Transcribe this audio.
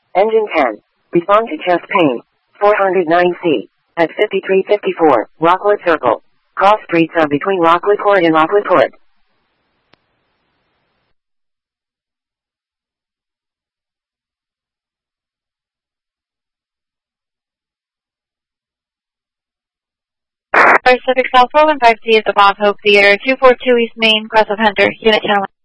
Engine 10. Respond to chest pain. 409C. At 5354, Rockwood Circle. Cross streets are between Rockwood Court and Rockwood Court. Pacific South 415C at the Bob Hope Theater, 242 East Main, Cross of Hunter, Unit Channel.